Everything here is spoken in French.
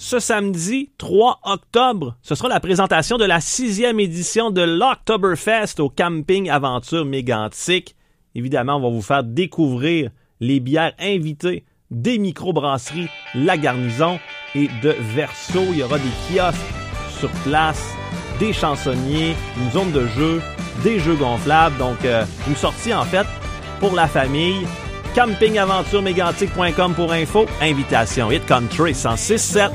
ce samedi 3 octobre, ce sera la présentation de la 6e édition de l'Oktoberfest au Camping Aventure Mégantic. Évidemment, on va vous faire découvrir les bières invitées des microbrasseries La Garnison et de Verso. Il y aura des kiosques sur place, des chansonniers, une zone de jeu, des jeux gonflables. Donc, une sortie, en fait, pour la famille. Campingaventuremégantic.com pour info. Invitation Hit Country 106.7.